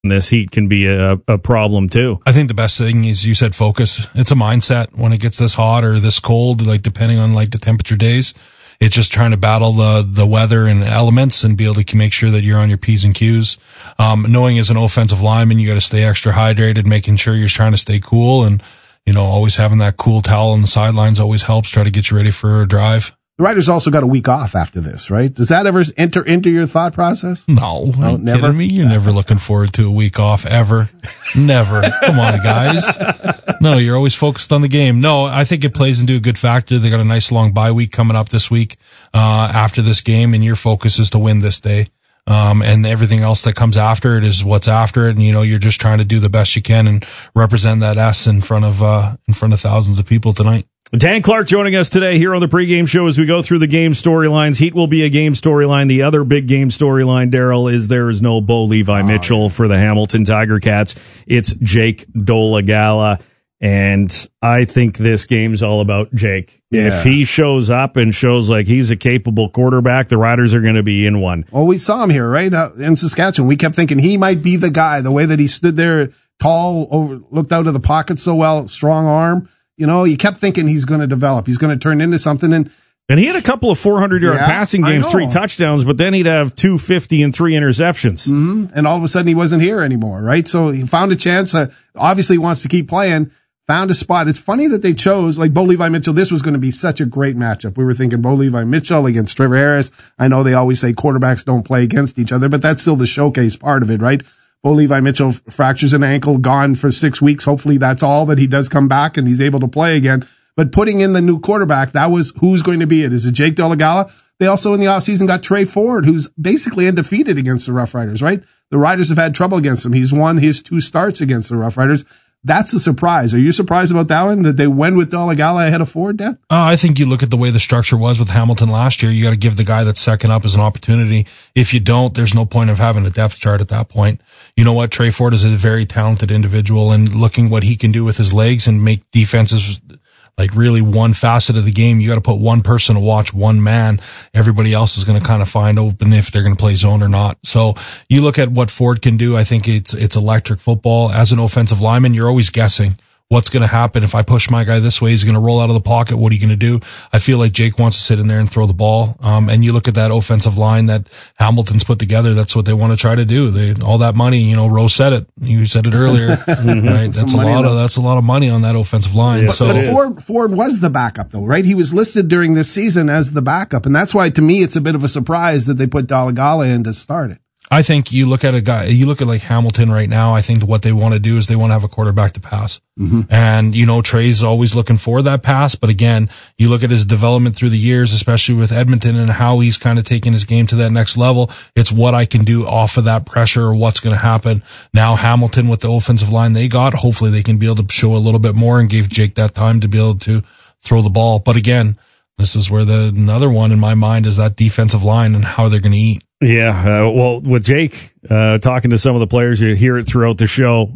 this heat can be a problem too. I think the best thing is, you said, focus. It's a mindset when it gets this hot or this cold, like depending on like the temperature days. It's just trying to battle the weather and elements and be able to make sure that you're on your P's and Q's. Knowing as an offensive lineman, you got to stay extra hydrated, making sure you're trying to stay cool, and, you know, always having that cool towel on the sidelines always helps try to get you ready for a drive. The Riders also got a week off after this, right? Does that ever enter into your thought process? No, never. Kidding me? You're never looking forward to a week off, ever. Never. Come on, guys. No, you're always focused on the game. No, I think it plays into a good factor. They got a nice long bye week coming up this week, after this game, and your focus is to win this day. And everything else that comes after it is what's after it. And, you know, you're just trying to do the best you can and represent that S in front of thousands of people tonight. Dan Clark joining us today here on the pregame show as we go through the game storylines. Heat will be a game storyline. The other big game storyline, Daryl, is there is no Bo Levi Mitchell for the Hamilton Tiger Cats. It's Jake Dolegala. And I think this game's all about Jake. Yeah. If he shows up and shows like he's a capable quarterback, the Riders are going to be in one. Well, we saw him here, right? In Saskatchewan. We kept thinking he might be the guy, the way that he stood there tall, looked out of the pocket so well, strong arm. You know, you kept thinking he's going to develop. He's going to turn into something. And he had a couple of 400-yard passing games, 3 touchdowns, but then he'd have 250 and 3 interceptions. Mm-hmm. And all of a sudden he wasn't here anymore, right? So he found a chance. Obviously wants to keep playing. Found a spot. It's funny that they chose, like, Bo Levi Mitchell. This was going to be such a great matchup. We were thinking Bo Levi Mitchell against Trevor Harris. I know they always say quarterbacks don't play against each other, but that's still the showcase part of it, right? Bo Levi Mitchell fractures an ankle, gone for 6 weeks. Hopefully that's all, that he does come back and he's able to play again. But putting in the new quarterback, that was who's going to be it. Is it Jake Dolegala? They also in the offseason got Trey Ford, who's basically undefeated against the Rough Riders, right? The Riders have had trouble against him. He's won his 2 starts against the Rough Riders. That's a surprise. Are you surprised about that one, that they went with Dolegala ahead of Ford, Dan? I think you look at the way the structure was with Hamilton last year. You got to give the guy that's second up as an opportunity. If you don't, there's no point of having a depth chart at that point. You know what? Trey Ford is a very talented individual, and looking what he can do with his legs and make defenses like really one facet of the game. You got to put one person to watch one man. Everybody else is going to kind of find open if they're going to play zone or not. So you look at what Ford can do. I think it's electric football. As an offensive lineman, you're always guessing what's going to happen. If I push my guy this way, he's going to roll out of the pocket. What are you going to do? I feel like Jake wants to sit in there and throw the ball. And you look at that offensive line that Hamilton's put together. That's what they want to try to do. All that money, you know, Rose said it. You said it earlier, right? That's a lot of money on that offensive line. Yeah, but Ford was the backup though, right? He was listed during this season as the backup. And that's why to me, it's a bit of a surprise that they put Dolegala in to start it. I think you look at like Hamilton right now. I think what they want to do is they want to have a quarterback to pass. Mm-hmm. And, you know, Trey's always looking for that pass. But again, you look at his development through the years, especially with Edmonton and how he's kind of taking his game to that next level. It's what I can do off of that pressure or what's going to happen. Now Hamilton with the offensive line they got, hopefully they can be able to show a little bit more and give Jake that time to be able to throw the ball. But again, this is where another one in my mind is that defensive line and how they're going to eat. Yeah, well, with Jake, talking to some of the players, you hear it throughout the show.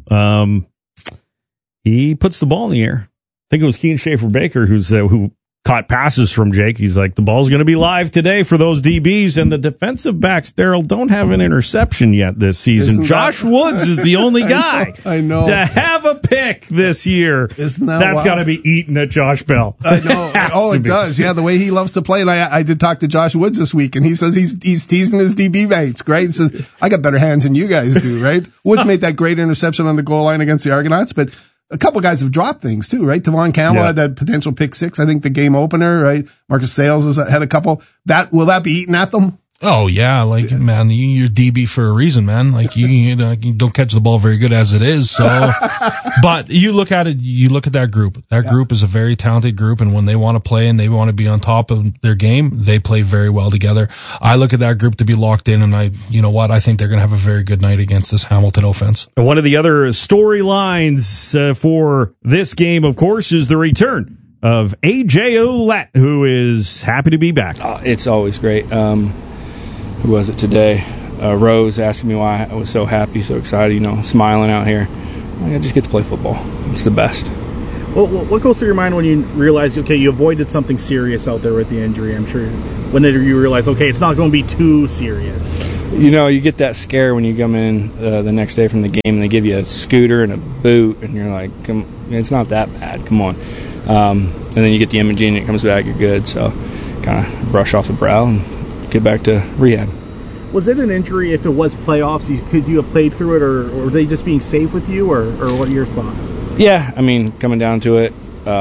He puts the ball in the air. I think it was Keen Schaefer-Baker who caught passes from Jake. He's like, the ball's going to be live today for those DBs, and the defensive backs, Daryl, don't have an interception yet this season. Josh Woods is the only guy I know to have a pick this year. That's got to be eaten at Josh Bell. I know. It does. Yeah, the way he loves to play. And I did talk to Josh Woods this week, and he says he's teasing his DB mates, right? He says, I got better hands than you guys do, right? Woods made that great interception on the goal line against the Argonauts, but a couple guys have dropped things too, right? Tavon Campbell had that potential pick 6. I think the game opener, right? Marcus Sales had a couple. Will that be eaten at them? Oh yeah, man, you're DB for a reason, man. Like you don't catch the ball very good as it is. So, but you look at it, you look at that group. That group is a very talented group, and when they want to play and they want to be on top of their game, they play very well together. I look at that group to be locked in, and I think they're going to have a very good night against this Hamilton offense. And one of the other storylines for this game, of course, is the return of AJ Ouellette, who is happy to be back. It's always great. Who was it today? Rose asking me why I was so happy, so excited, smiling out here. I just get to play football. It's the best. Well, what goes through your mind when you realize, okay, you avoided something serious out there with the injury? I'm sure. When did you realize, okay, it's not going to be too serious? you get that scare when you come in the next day from the game and they give you a scooter and a boot, and you're like, it's not that bad, come on. And then you get the imaging and it comes back, you're good. So kind of brush off the brow and get back to rehab. Was it an injury? If it was playoffs, could you have played through it, or were they just being safe with you, or what are your thoughts? Yeah, I mean, coming down to it,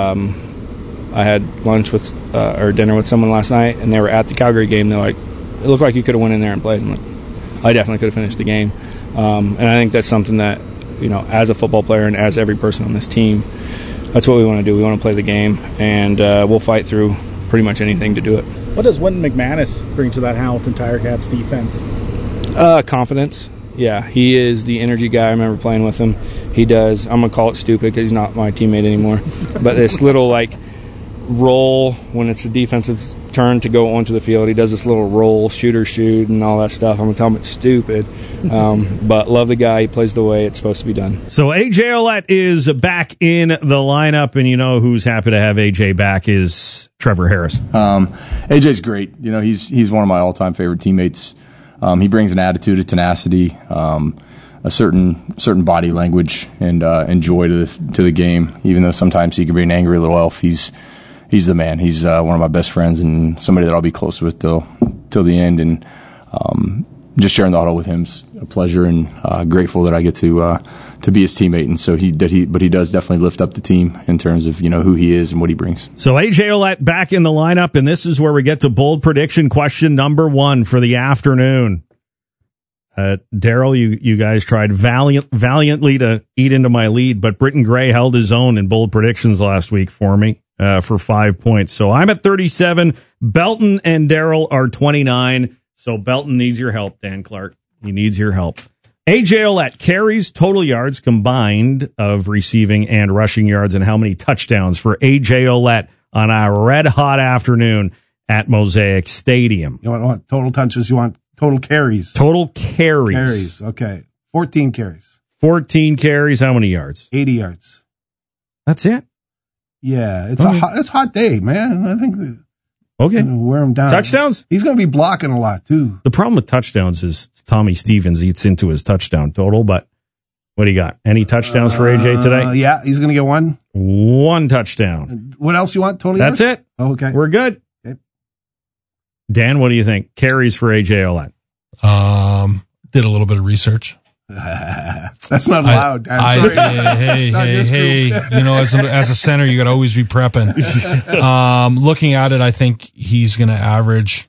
I had lunch with or dinner with someone last night, and they were at the Calgary game. They're like, it looks like you could have went in there and played. I'm like, I definitely could have finished the game. And I think that's something that, as a football player and as every person on this team, that's what we want to do. We want to play the game, and we'll fight through pretty much anything to do it. What does Wynton McManus bring to that Hamilton Tiger Cats defense? Confidence. Yeah, he is the energy guy. I remember playing with him. He does, I'm going to call it stupid because he's not my teammate anymore, but this little, roll when it's the defensive turn to go onto the field. He does this little roll, shoot and all that stuff. I'm going to tell him it's stupid, but love the guy. He plays the way it's supposed to be done. So A.J. Ouellette is back in the lineup, and who's happy to have A.J. back is Trevor Harris. A.J.'s great. He's one of my all-time favorite teammates. He brings an attitude of tenacity, a certain body language, and joy to the game. Even though sometimes he can be an angry little elf, he's the man. He's one of my best friends and somebody that I'll be close with till the end. And just sharing the huddle with him's a pleasure, and grateful that I get to be his teammate. And so he does definitely lift up the team in terms of who he is and what he brings. So A.J. Ouellette back in the lineup, and this is where we get to bold prediction question number 1 for the afternoon. Daryl, you guys tried valiantly to eat into my lead, but Britton Gray held his own in bold predictions last week for me for 5 points. So I'm at 37. Belton and Daryl are 29. So Belton needs your help, Dan Clark. He needs your help. A.J. Ouellette carries total yards combined of receiving and rushing yards, and how many touchdowns for A.J. Ouellette on a red-hot afternoon at Mosaic Stadium. You want total touches? You want total carries? Total carries. Carries, okay. 14 carries. 14 carries. How many yards? 80 yards. That's it? Yeah, it's a hot day, man. I think okay. Gonna wear him down. Touchdowns? He's going to be blocking a lot, too. The problem with touchdowns is Tommy Stevens eats into his touchdown total, but what do you got? Any touchdowns for AJ today? Yeah, he's going to get one. One touchdown. What else you want? Total That's yards? it. Oh, okay. We're good. Okay. Dan, what do you think? Carries for AJ Ouellette. Did a little bit of research. That's not allowed. Sorry. Hey. As a center, you got to always be prepping. Looking at it, I think he's going to average,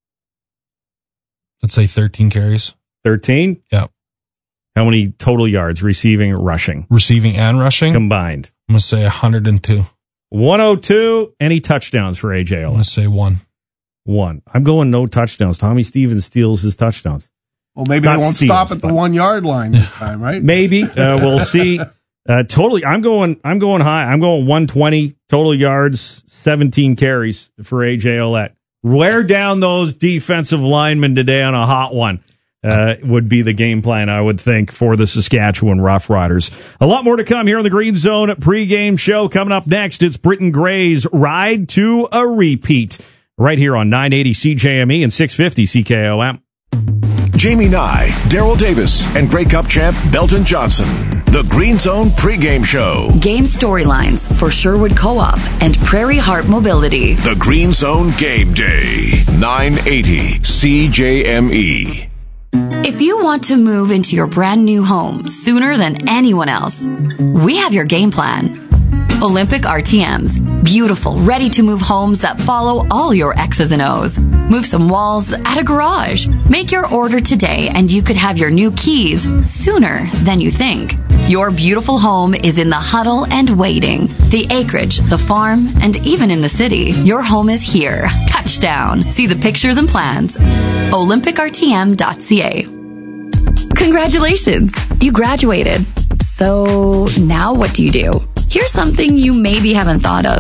let's say 13 carries. 13? Yeah. How many total yards, receiving or rushing? Receiving and rushing? Combined. I'm going to say 102. 102. Any touchdowns for AJ Ouellette? I'm going to say one. I'm going no touchdowns. Tommy Stevens steals his touchdowns. Well, maybe they won't stop at the 1 yard line this time, right? Maybe. We'll see. Totally. I'm going high. I'm going 120 total yards, 17 carries for AJ Ouellette. Wear down those defensive linemen today on a hot one. Would be the game plan, I would think, for the Saskatchewan Roughriders. A lot more to come here on the Green Zone pregame show. Coming up next, it's Britton Gray's Ride to a Repeat. Right here on 980 CJME and 650 CKOM. Jamie Nye, Daryl Davis, and Grey Cup champ Belton Johnson. The Green Zone pregame show. Game storylines for Sherwood Co-op and Prairie Heart Mobility. The Green Zone game day. 980 CJME. If you want to move into your brand new home sooner than anyone else, we have your game plan. Olympic RTMs. Beautiful, ready-to-move homes that follow all your X's and O's. Move some walls, add a garage. Make your order today and you could have your new keys sooner than you think. Your beautiful home is in the huddle and waiting. The acreage, the farm, and even in the city. Your home is here. Touchdown. See the pictures and plans. OlympicRTM.ca. Congratulations! You graduated. So now what do? Here's something you maybe haven't thought of.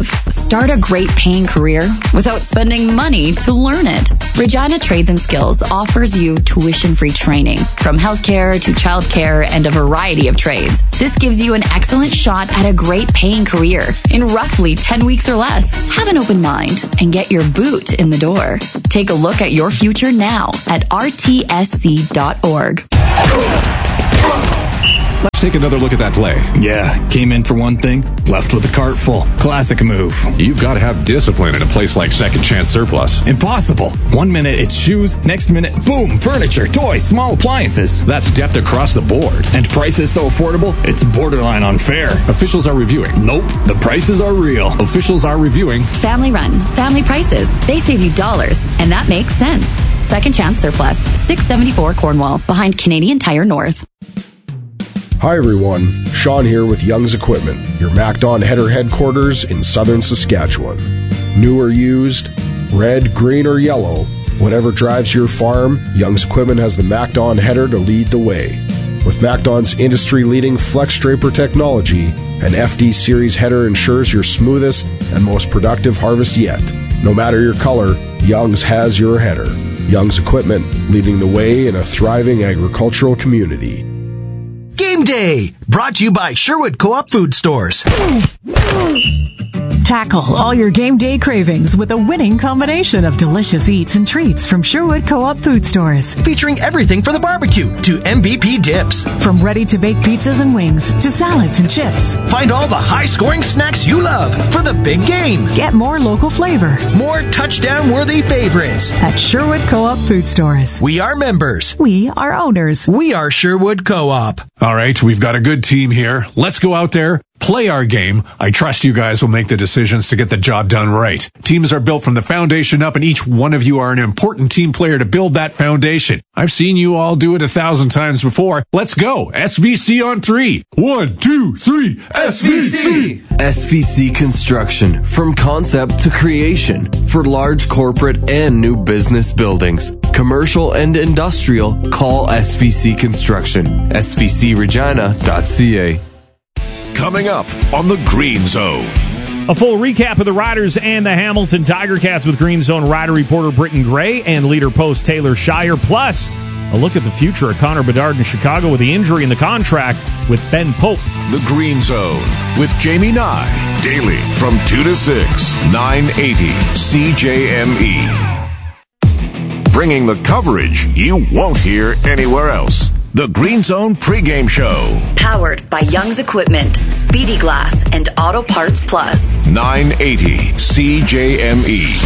Start a great paying career without spending money to learn it. Regina Trades and Skills offers you tuition-free training from healthcare to childcare and a variety of trades. This gives you an excellent shot at a great paying career in roughly 10 weeks or less. Have an open mind and get your boot in the door. Take a look at your future now at rtsc.org. Let's take another look at that play. Yeah, came in for one thing, left with a cart full. Classic move. You've got to have discipline in a place like Second Chance Surplus. Impossible. 1 minute it's shoes, next minute, boom, furniture, toys, small appliances. That's depth across the board. And prices so affordable, it's borderline unfair. Officials are reviewing. Nope, the prices are real. Officials are reviewing. Family run, family prices. They save you dollars, and that makes sense. Second Chance Surplus, 674 Cornwall, behind Canadian Tire North. Hi everyone, Sean here with Young's Equipment, your MacDon header headquarters in southern Saskatchewan. New or used, red, green, or yellow, whatever drives your farm, Young's Equipment has the MacDon header to lead the way. With MacDon's industry-leading Flex Draper technology, an FD Series header ensures your smoothest and most productive harvest yet. No matter your color, Young's has your header. Young's Equipment, leading the way in a thriving agricultural community. Game Day, brought to you by Sherwood Co-op Food Stores. Tackle all your game day cravings with a winning combination of delicious eats and treats from Sherwood Co-op Food Stores. Featuring everything for the barbecue to MVP dips. From ready-to-bake pizzas and wings to salads and chips. Find all the high-scoring snacks you love for the big game. Get more local flavor. More touchdown-worthy favorites. At Sherwood Co-op Food Stores. We are members. We are owners. We are Sherwood Co-op. All right, we've got a good team here. Let's go out there, play our game. I trust you guys will make the decisions to get the job done right. Teams are built from the foundation up, and each one of you are an important team player to build that foundation. I've seen you all do it 1,000 times before. Let's go. SVC on 3. 1, 2, 3. SVC! SVC Construction. From concept to creation. For large corporate and new business buildings. Commercial and industrial. Call SVC Construction. svcregina.ca. Coming up on the Green Zone. A full recap of the Riders and the Hamilton Tiger Cats with Green Zone Rider reporter Britton Gray and leader post Taylor Shire. Plus, a look at the future of Connor Bedard in Chicago with the injury in the contract with Ben Pope. The Green Zone with Jamie Nye. Daily from 2 to 6, 980 CJME. Bringing the coverage you won't hear anywhere else. The Green Zone pregame show. Powered by Young's Equipment, Speedy Glass, and Auto Parts Plus. 980 CJME.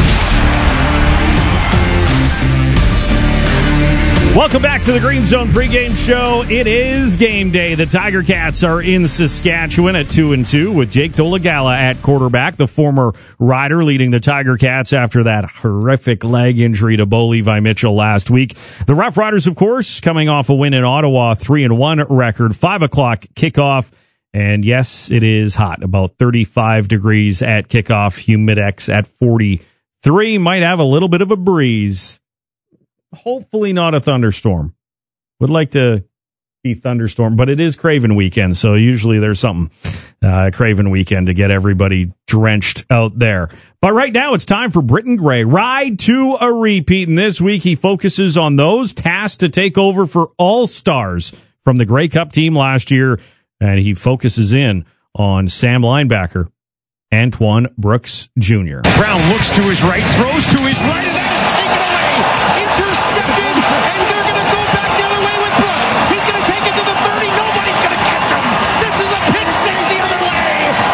Welcome back to the Green Zone pregame show. It is game day. The Tiger Cats are in Saskatchewan at 2-2 with Jake Dolagala at quarterback, the former Rider leading the Tiger Cats after that horrific leg injury to Bo Levi Mitchell last week. The Rough Riders, of course, coming off a win in Ottawa, 3-1 record, 5 o'clock kickoff. And yes, it is hot, about 35 degrees at kickoff, humidex at 43. Might have a little bit of a breeze. Hopefully not a thunderstorm. Would like to be thunderstorm, but it is Craven weekend, so usually there's something Craven weekend to get everybody drenched out there. But right now it's time for Britton Gray. Ride to a repeat, and this week he focuses on those tasked to take over for All-Stars from the Grey Cup team last year, and he focuses in on Sam linebacker Antoine Brooks Jr. Brown looks to his right, throws to his right, and that is taken away. Intercepted, and they're going to go back the other way with Brooks. He's going to take it to the 30. Nobody's going to catch him. This is a pick six the other way.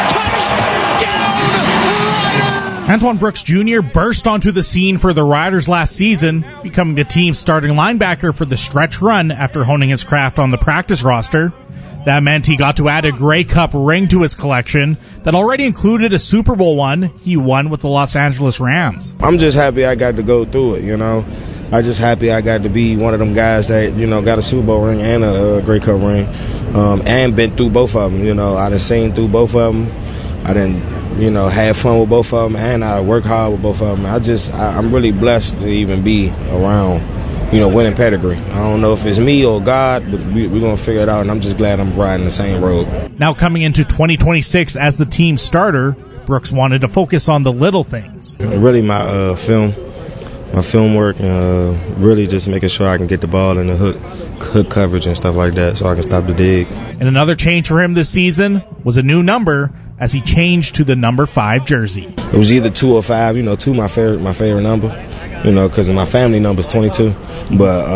Touchdown, Riders! Antoine Brooks Jr. burst onto the scene for the Riders last season, becoming the team's starting linebacker for the stretch run after honing his craft on the practice roster. That meant he got to add a Grey Cup ring to his collection that already included a Super Bowl one he won with the Los Angeles Rams. I'm just happy I got to go through it, you know. I'm just happy I got to be one of them guys that, you know, got a Super Bowl ring and a Grey Cup ring, and been through both of them, you know. I done seen through both of them. I done, you know, had fun with both of them, and I worked hard with both of them. I'm really blessed to even be around, you know, winning pedigree. I don't know if it's me or God, but we're going to figure it out, and I'm just glad I'm riding the same road. Now coming into 2026 as the team starter, Brooks wanted to focus on the little things. Really my film work, and really just making sure I can get the ball in the hook coverage and stuff like that so I can stop the dig. And another change for him this season was a new number as he changed to the number 5 jersey. It was either 2 or 5, 2 my favorite number, because my family number is 22. But,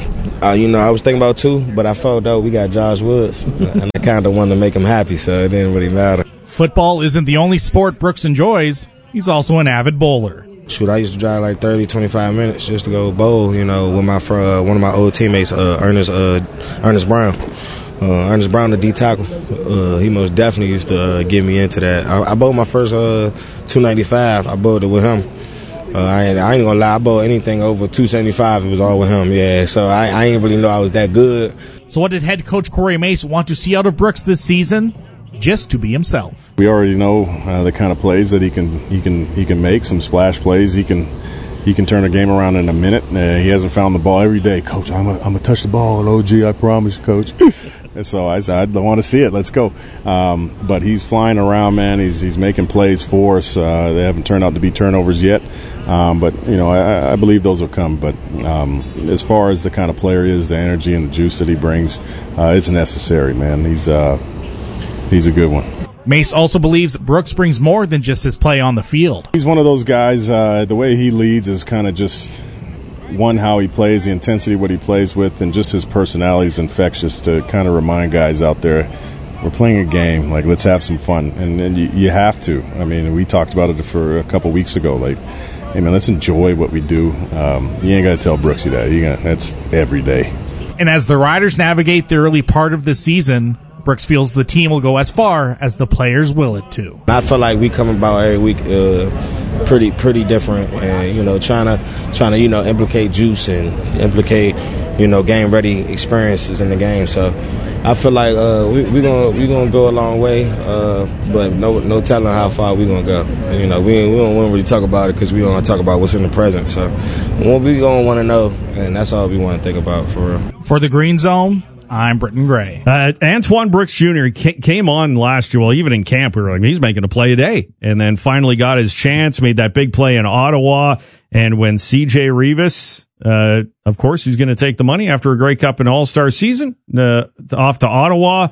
I was thinking about 2, but I felt though we got Josh Woods, and I kind of wanted to make him happy, so it didn't really matter. Football isn't the only sport Brooks enjoys. He's also an avid bowler. Shoot, I used to drive like 30, 25 minutes just to go bowl, with my one of my old teammates, Ernest Brown. Ernest Brown, the D tackle, he most definitely used to get me into that. I bowled my first 295. I bowled it with him. I ain't gonna lie, I bowled anything over 275. It was all with him. Yeah, so I ain't really know I was that good. So what did head coach Corey Mace want to see out of Brooks this season? Just to be himself. We already know the kind of plays that he can make, some splash plays. He can turn a game around in a minute. He hasn't found the ball every day. Coach, I'm gonna touch the ball, OG, I promise, Coach. And so I said, I want to see it. Let's go. But he's flying around, man. He's making plays for us. They haven't turned out to be turnovers yet. But I believe those will come. But as far as the kind of player he is, the energy and the juice that he brings, it's necessary, man. He's a good one. Mace also believes Brooks brings more than just his play on the field. He's one of those guys, the way he leads is kind of just, one, how he plays, the intensity, what he plays with, and just his personality is infectious to kind of remind guys out there, we're playing a game, like, let's have some fun. And you have to. I mean, we talked about it for a couple weeks ago, like, hey, man, let's enjoy what we do. You ain't got to tell Brooksy that. That's every day. And as the Riders navigate the early part of the season, Brooks feels the team will go as far as the players will it to. I feel like we come about every week pretty different, and trying to implicate juice and implicate game ready experiences in the game. So I feel like we gonna go a long way, but no telling how far we gonna go. And, we don't want to really talk about it because we want to talk about what's in the present. So we gonna want to know, and that's all we want to think about for real. For the Green Zone, I'm Britton Gray. Antoine Brooks Jr. came on last year. Well, even in camp, we were like, he's making a play a day. And then finally got his chance, made that big play in Ottawa. And when CJ Reavis, of course, he's going to take the money after a Grey Cup and All-Star season, off to Ottawa.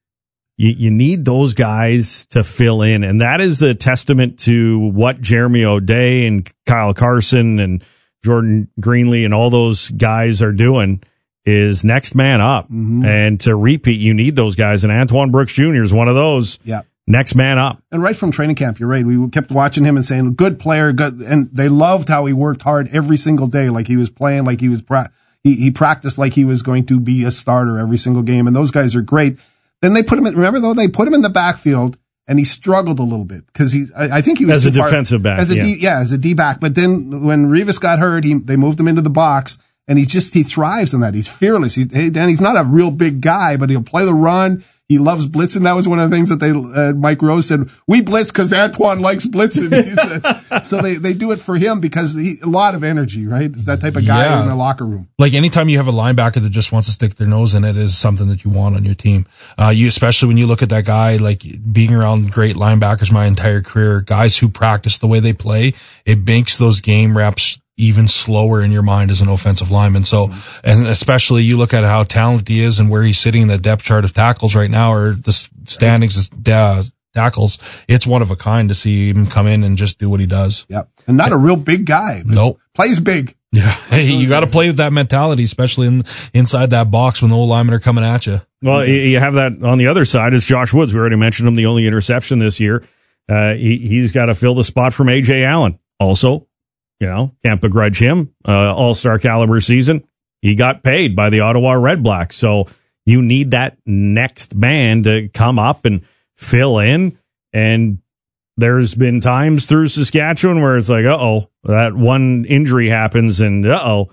You need those guys to fill in. And that is a testament to what Jeremy O'Day and Kyle Carson and Jordan Greenlee and all those guys are doing. Is next man up. Mm-hmm. And to repeat, you need those guys. And Antoine Brooks Jr. is one of those. Yeah. Next man up. And right from training camp, you're right. We kept watching him and saying, good player, good. And they loved how he worked hard every single day. Like he was playing, like he was, he practiced like he was going to be a starter every single game. And those guys are great. Then they put him in, remember though, they put him in the backfield and he struggled a little bit because I think he was as a defensive back. As a D back. But then when Reavis got hurt, they moved him into the box. And he thrives on that. He's fearless. He's not a real big guy, but he'll play the run. He loves blitzing. That was one of the things that Mike Rose said. We blitz because Antoine likes blitzing. He said. So they do it for him because a lot of energy, right? It's that type of guy in the locker room. Like anytime you have a linebacker that just wants to stick their nose in it is something that you want on your team. Especially when you look at that guy, like being around great linebackers my entire career, guys who practice the way they play, it makes those game reps even slower in your mind as an offensive lineman. So, and especially you look at how talented he is and where he's sitting in the depth chart of tackles right now, or the standings as tackles. It's one of a kind to see him come in and just do what he does. Yep. And not a real big guy. Nope. Plays big. Yeah. Hey, you got to play with that mentality, especially inside that box when the old linemen are coming at you. Well, you have that on the other side is Josh Woods. We already mentioned him, the only interception this year. He's got to fill the spot from A.J. Allen. Also, can't begrudge him. All-star caliber season. He got paid by the Ottawa Red Blacks. So you need that next man to come up and fill in. And there's been times through Saskatchewan where it's like, that one injury happens and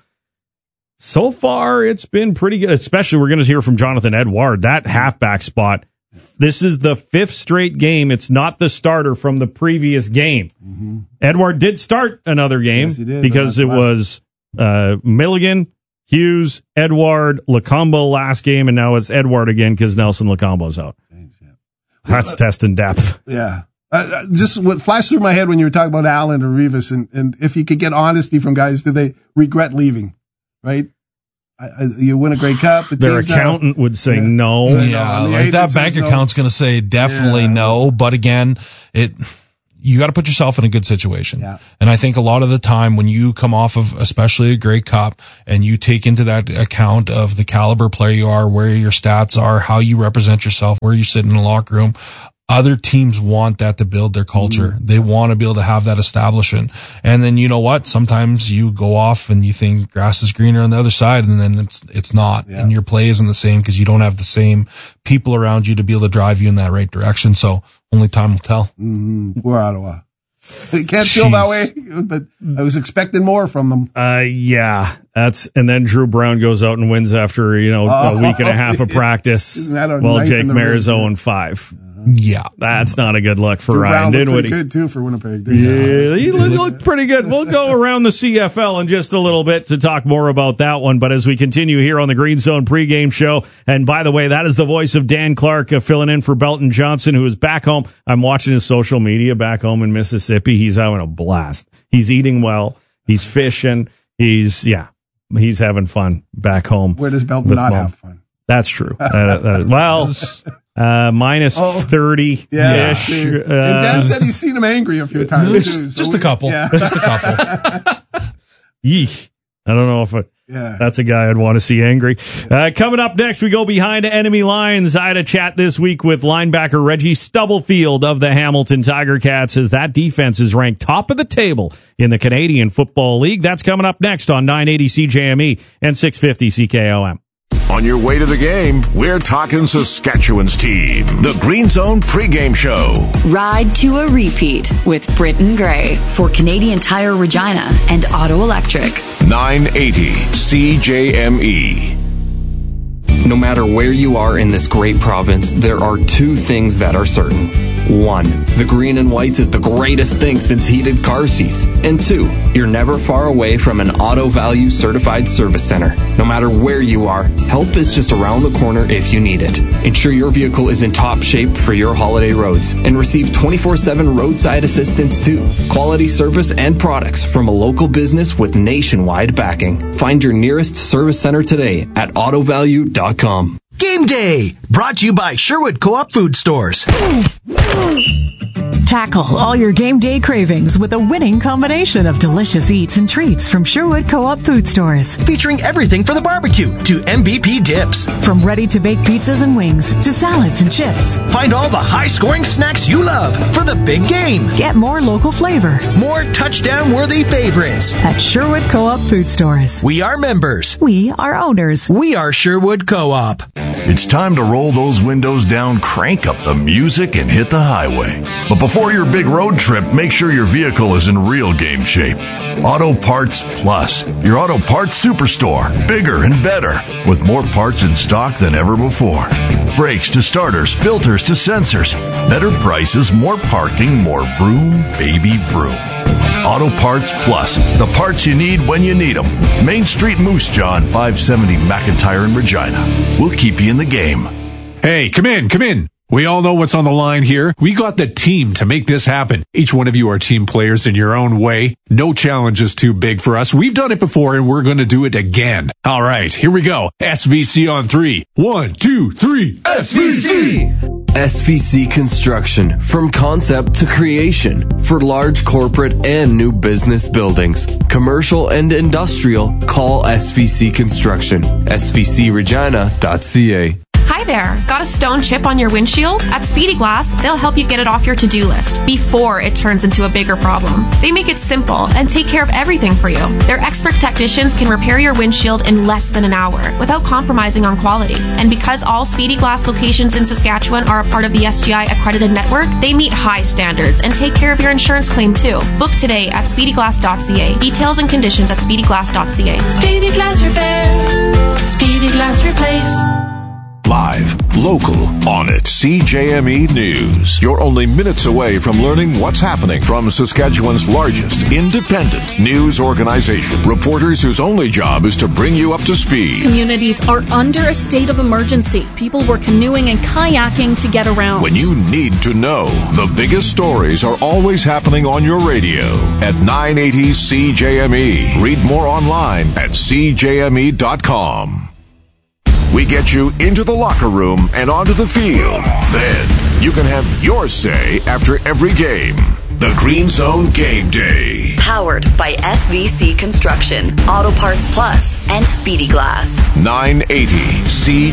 So far, it's been pretty good. Especially we're going to hear from Jonathan Edouard, that halfback spot. This is the 5th straight game. It's not the starter from the previous game. Mm-hmm. Edouard did start another game because it was Milligan, Hughes, Edouard, Lacombo last game, and now it's Edouard again because Nelson Lacombo's out. That's testing depth. Yeah. Just what flashed through my head when you were talking about Allen or Revis, and if you could get honesty from guys, do they regret leaving? Right? You win a Grey Cup. Their accountant would say no. Yeah, like that bank account's going to say definitely no. But again, you got to put yourself in a good situation. Yeah. And I think a lot of the time when you come off of especially a Grey Cup and you take into that account of the caliber player you are, where your stats are, how you represent yourself, where you sit in the locker room, other teams want that to build their culture. They want to be able to have that establishment. And then you know what? Sometimes you go off and you think grass is greener on the other side, and then it's not. Yeah. And your play isn't the same because you don't have the same people around you to be able to drive you in that right direction. So only time will tell. Poor Ottawa. You can't feel that way, but I was expecting more from them. Yeah, and then Drew Brown goes out and wins after, a week and a half of practice. While Jake Mayer's 0-5. Yeah, that's not a good look for Drew Ryan Brown looked Dinwiddie. pretty good too for Winnipeg. Yeah, he looked pretty good. We'll go around the CFL in just a little bit to talk more about that one. But as we continue here on the Green Zone pregame show, and by the way, that is the voice of Dan Clark filling in for Belton Johnson, who is back home. I'm watching his social media back home in Mississippi. He's having a blast. He's eating well. He's fishing. He's having fun back home. Where does Belton not have fun? That's true. Minus 30-ish. Yeah. And Dan said he's seen him angry a few times. Just a couple. Yeah. Just a couple. Yeesh. I don't know if that's a guy I'd want to see angry. Coming up next, we go behind enemy lines. I had a chat this week with linebacker Reggie Stubblefield of the Hamilton Tiger Cats, as that defense is ranked top of the table in the Canadian Football League. That's coming up next on 980 CJME and 650 CKOM. On your way to the game, we're talking Saskatchewan's team. The Green Zone pregame show. Ride to a repeat with Britton Gray for Canadian Tire Regina and Auto Electric. 980 CJME. No matter where you are in this great province, there are two things that are certain. One, the green and whites is the greatest thing since heated car seats. And two, you're never far away from an Auto Value certified service center. No matter where you are, help is just around the corner if you need it. Ensure your vehicle is in top shape for your holiday roads and receive 24/7 roadside assistance too. Quality service and products from a local business with nationwide backing. Find your nearest service center today at autovalue.com. Game Day, brought to you by Sherwood Co-op Food Stores. Tackle all your game day cravings with a winning combination of delicious eats and treats from Sherwood Co-op Food Stores. Featuring everything for the barbecue to MVP dips. From ready-to-bake pizzas and wings to salads and chips. Find all the high-scoring snacks you love for the big game. Get more local flavor. More touchdown-worthy favorites. At Sherwood Co-op Food Stores. We are members. We are owners. We are Sherwood Co-op. It's time to roll those windows down, crank up the music, and hit the highway. But before your big road trip, make sure your vehicle is in real game shape. Auto Parts Plus, your auto parts superstore, bigger and better, with more parts in stock than ever before. Brakes to starters, filters to sensors, better prices, more parking, more vroom, baby vroom. Auto Parts Plus, the parts you need when you need them. Main Street Moose Jaw, 570 McIntyre in Regina. We'll keep you in the game. Hey, come in. We all know what's on the line here. We got the team to make this happen. Each one of you are team players in your own way. No challenge is too big for us. We've done it before and we're going to do it again. All right, here we go. SVC on 3. 1, 2, 3. SVC! SVC Construction. From concept to creation. For large corporate and new business buildings. Commercial and industrial. Call SVC Construction. SVCregina.ca. Hi there. Got a stone chip on your windshield? At Speedy Glass, they'll help you get it off your to-do list before it turns into a bigger problem. They make it simple and take care of everything for you. Their expert technicians can repair your windshield in less than an hour without compromising on quality. And because all Speedy Glass locations in Saskatchewan are a part of the SGI accredited network, they meet high standards and take care of your insurance claim too. Book today at speedyglass.ca. Details and conditions at speedyglass.ca. Speedy Glass Repair. Speedy Glass Replace. Live, local, on it. CJME News. You're only minutes away from learning what's happening from Saskatchewan's largest independent news organization. Reporters whose only job is to bring you up to speed. Communities are under a state of emergency. People were canoeing and kayaking to get around. When you need to know, the biggest stories are always happening on your radio at 980 CJME. Read more online at CJME.com. We get you into the locker room and onto the field. Then you can have your say after every game. The Green Zone Game Day. Powered by SVC Construction, Auto Parts Plus, and Speedy Glass. 980 CJME.